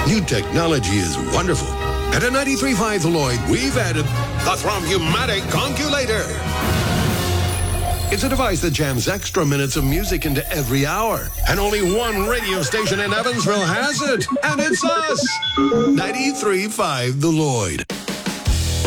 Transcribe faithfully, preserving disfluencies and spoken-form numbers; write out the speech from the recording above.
New technology is wonderful. And at ninety-three point five The Lloyd, we've added the Thrombummatic Conculator. It's a device that jams extra minutes of music into every hour. And only one radio station in Evansville has it. And it's us. ninety-three point five The Lloyd.